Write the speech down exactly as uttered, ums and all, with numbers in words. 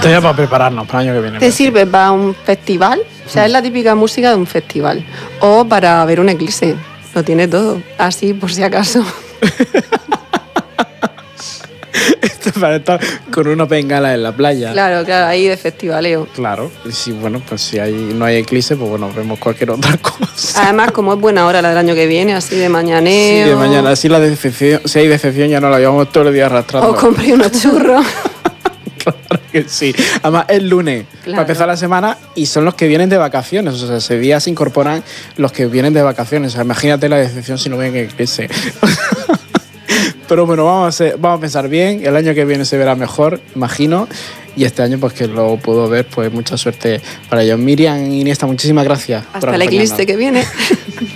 Esto ya para prepararnos para el año que viene. Te sirve para un festival, o sea, es la típica música de un festival. O para ver un eclipse. Lo tiene todo, así por si acaso. Esto para estar con unos bengalas en la playa. Claro, claro, ahí de festivaleo. Claro. Y si, bueno, pues si hay, no hay eclipse, pues bueno, vemos cualquier otra cosa. Además, como es buena hora la del año que viene, así de mañaneo. Sí, de mañana. Así la decepción, si hay decepción ya no la llevamos todo el día arrastrando. O compré unos churros. Claro que sí. Además, es lunes Claro. para empezar la semana y son los que vienen de vacaciones. O sea, ese día se incorporan los que vienen de vacaciones. O sea, imagínate la decepción si no ven eclipse. Pero bueno, vamos a, hacer, vamos a pensar bien. El año que viene se verá mejor, imagino. Y este año, pues que lo puedo ver, pues mucha suerte para ellos. Miriam, Iniesta, muchísimas gracias. Hasta el eclipse que viene.